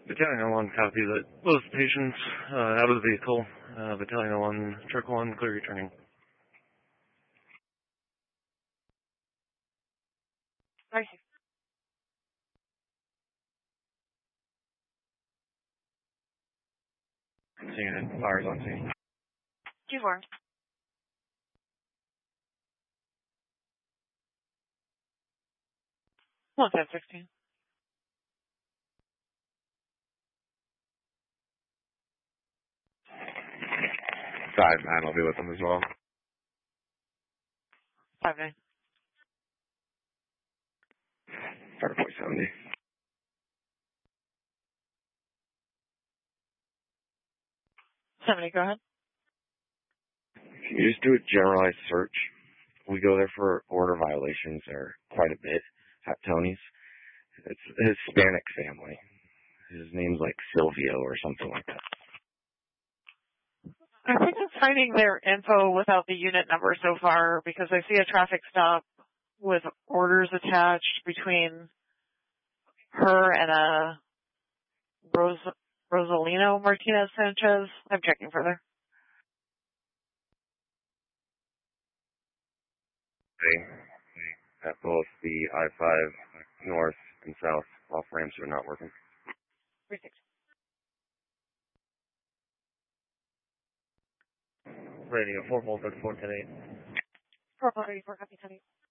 Battalion 1, copy that. Those patients out of the vehicle. Battalion 1, truck 1, clear returning. Thank you. Seeing fires on scene. 2-4. Well, 10-16. 5-9 will be with them as well. 5-9. Fire point 70. 70, go ahead. Can you just do a generalized search? We go there for order violations there quite a bit at Tony's. It's a Hispanic family. His name's like Silvio or something like that. I think I'm finding their info without the unit number so far because I see a traffic stop with orders attached between her and a Rosalino Martinez Sanchez. I'm checking further. At both the I-5 north and south off ramps are not working. 3-6. Radio 4 Voltage 410-8. 4-4-84, copy 10-8.